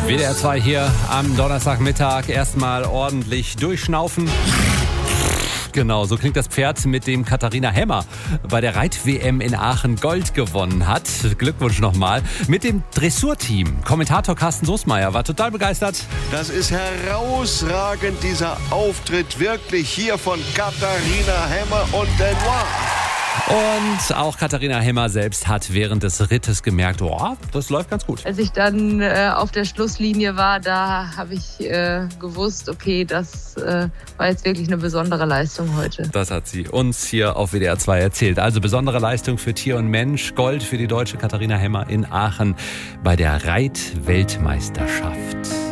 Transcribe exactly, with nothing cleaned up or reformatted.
W D R zwei hier am Donnerstagmittag. Erstmal ordentlich durchschnaufen. Genau, so klingt das Pferd, mit dem Katharina Hemmer bei der Reit-W M in Aachen Gold gewonnen hat. Glückwunsch nochmal. Mit dem Dressurteam. Kommentator Carsten Soßmeier war total begeistert. Das ist herausragend, dieser Auftritt wirklich hier von Katharina Hemmer und Denoir. Und auch Katharina Hemmer selbst hat während des Rittes gemerkt, oh, das läuft ganz gut. Als ich dann äh, auf der Schlusslinie war, da habe ich äh, gewusst, okay, das äh, war jetzt wirklich eine besondere Leistung heute. Das hat sie uns hier auf W D R zwei erzählt. Also besondere Leistung für Tier und Mensch. Gold für die deutsche Katharina Hemmer in Aachen bei der Reit-Weltmeisterschaft.